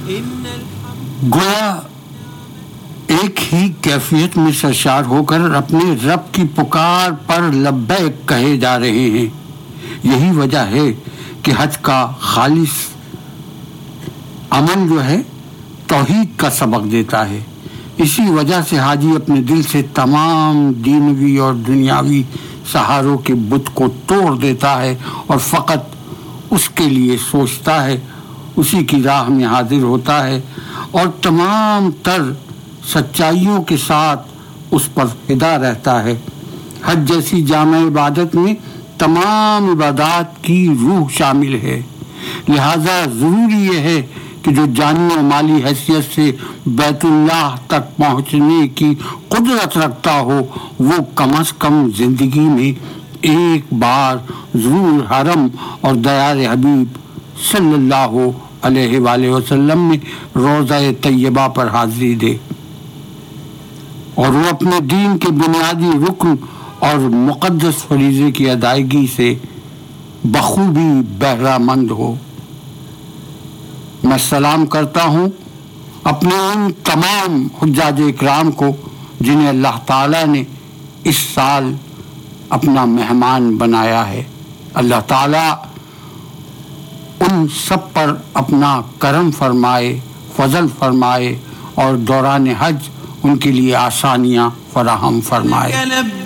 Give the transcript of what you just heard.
گویا ایک ہی کیفیت میں سرشار ہو کر اپنے رب کی پکار پر لبیک کہے جا رہے ہیں. یہی وجہ ہے کہ حج کا خالص عمل جو ہے توحید کا سبق دیتا ہے. اسی وجہ سے حاجی اپنے دل سے تمام دینوی اور دنیاوی سہاروں کے بت کو توڑ دیتا ہے اور فقط اس کے لیے سوچتا ہے، اسی کی راہ میں حاضر ہوتا ہے اور تمام تر سچائیوں کے ساتھ اس پر فدا رہتا ہے. حج جیسی جامع عبادت میں تمام عبادات کی روح شامل ہے. لہذا ضروری یہ ہے کہ جو جانی و مالی حیثیت سے بیت اللہ تک پہنچنے کی قدرت رکھتا ہو وہ کم از کم زندگی میں ایک بار ضرور حرم اور دیار حبیب صلی اللہ علیہ وآلہ وسلم میں روضہ طیبہ پر حاضری دے اور وہ اپنے دین کے بنیادی رکن اور مقدس فریضے کی ادائیگی سے بخوبی بہرہ مند ہو. میں سلام کرتا ہوں اپنے ان تمام حجاج اکرام کو جنہیں اللہ تعالیٰ نے اس سال اپنا مہمان بنایا ہے. اللہ تعالیٰ ان سب پر اپنا کرم فرمائے، فضل فرمائے اور دوران حج ان کے لیے آسانیاں فراہم فرمائے.